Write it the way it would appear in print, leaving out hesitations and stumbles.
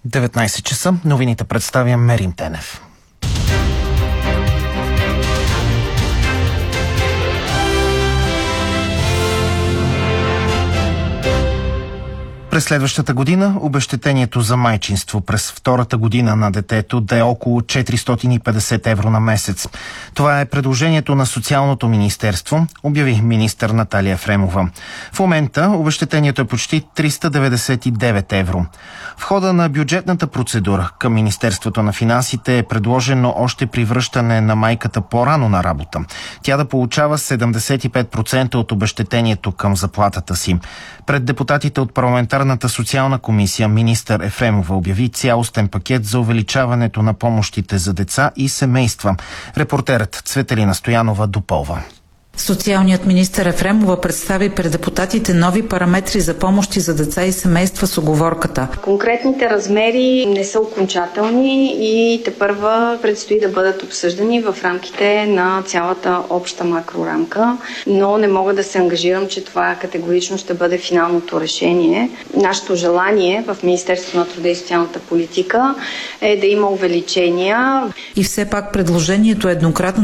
19 часа. Новините представя Мерим Тенев. През следващата година обезщетението за майчинство през втората година на детето да е около 450 евро на месец. Това е предложението на Социалното министерство, обяви министър Наталия Ефремова. В момента обезщетението е почти 399 евро. В хода на бюджетната процедура към Министерството на финансите е предложено още при връщане на майката по-рано на работа. Тя да получава 75% от обезщетението към заплатата си. Пред депутатите от парламентарната социална комисия министър Ефремова обяви цялостен пакет за увеличаването на помощите за деца и семейства. Репортерът Цветелина Стоянова допълва. Социалният министър Ефремова представи пред депутатите нови параметри за помощи за деца и семейства с уговорката. Конкретните размери не са окончателни и тепърва предстои да бъдат обсъждани в рамките на цялата обща макрорамка, но не мога да се ангажирам, че това категорично ще бъде финалното решение. Нашето желание в Министерството на труда и социалната политика е да има увеличения. И все пак предложението еднократно